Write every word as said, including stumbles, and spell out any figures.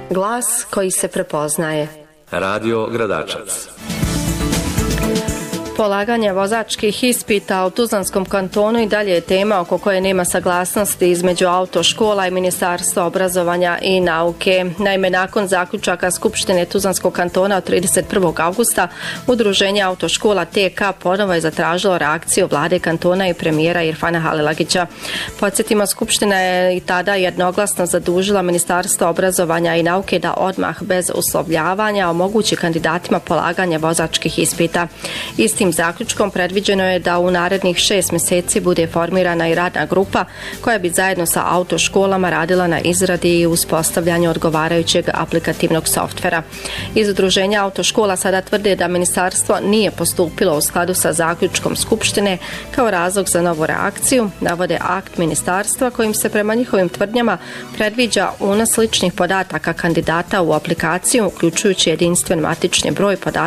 Glas koji se prepoznaje. Radio Gradačac. Polaganje vozačkih ispita u Tuzlanskom kantonu i dalje je tema oko koje nema saglasnosti između autoškola i Ministarstva obrazovanja i nauke. Naime, nakon zaključaka Skupštine Tuzlanskog kantona od trideset prvog avgusta, Udruženje autoškola T K ponovo je zatražilo reakciju vlade kantona i premijera Irfana Halilagića. Podsjetimo, Skupština je i tada jednoglasno zadužila Ministarstvo obrazovanja i nauke da odmah bez uslovljavanja omogući kandidatima polaganje vozačkih ispita. Istim zaključkom predviđeno je da u narednih šest mjeseci bude formirana i radna grupa koja bi zajedno sa autoškolama radila na izradi i uspostavljanju odgovarajućeg aplikativnog softvera. Iz Udruženja autoškola sada tvrde da ministarstvo nije postupilo u skladu sa zaključkom Skupštine kao razlog za novu reakciju. Navode akt ministarstva kojim se prema njihovim tvrdnjama predviđa unos ličnih podataka kandidata u aplikaciju, uključujući jedinstven matični broj podataka